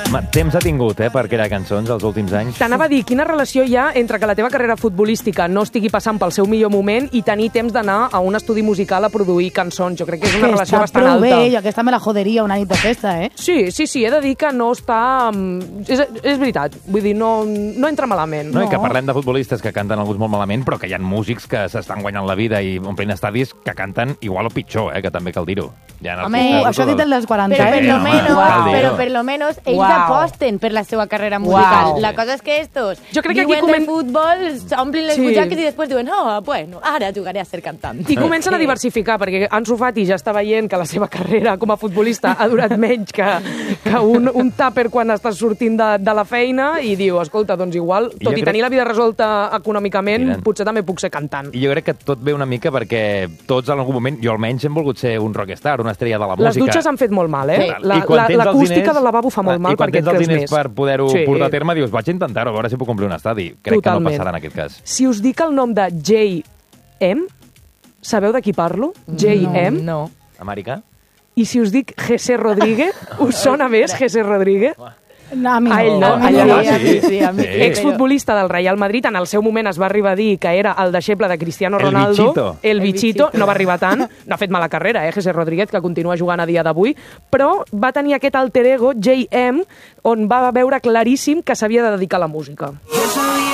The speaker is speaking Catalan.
Temps ha tingut, per crear cançons els últims anys. T'anava a dir, quina relació hi ha entre que la teva carrera futbolística no estigui passant pel seu millor moment i tenir temps d'anar a un estudi musical a produir cançons. Jo crec que és una relació bastant alta. Bé, jo aquesta me la joderia una nit de festa, Sí, he de dir que no està... És veritat, vull dir, no entra malament. No, i que parlem de futbolistes que canten alguns molt malament, però que hi ha músics que s'estan guanyant la vida i omplint estadis que canten igual o pitjor, que també cal dir-ho. Home, això ha dit en les 40. Però per lo menos ells aposten per la seva carrera musical. La cosa és que estos viuen del futbol, s'omplin les butxaques i després diuen, bueno, ara jugaré a ser cantant. I comencen a diversificar, perquè Ansu Fati ja està veient que la seva carrera com a futbolista ha durat menys que un tàper quan estàs sortint de la feina i diu, escolta, doncs igual, tot i tenir la vida resolta econòmicament, potser també puc ser cantant. I jo crec que tot ve una mica perquè tots en algun moment, jo almenys, hem volgut ser un rockstar, una estrella de la música. Les dutxes han fet molt mal, l'acústica del lavabo fa molt mal perquè et creus més. I quan tens els diners per poder-ho portar a terme, dius, vaig intentar-ho, a veure si puc complir un estadi. Crec que no passarà en aquest cas. Si us dic el nom de J.M., sabeu de qui parlo? J.M.? No. Americà? I si us dic José Rodríguez, us sona més José Rodríguez? No, a mi no. A ell no, a mi sí. Exfutbolista del Real Madrid, en el seu moment es va arribar a dir que era el deixeble de Cristiano Ronaldo. El bichito. No va arribar tant, no ha fet mala carrera, José Rodríguez, que continua jugant a dia d'avui, però va tenir aquest alter ego, JM, on va veure claríssim que s'havia de dedicar a la música.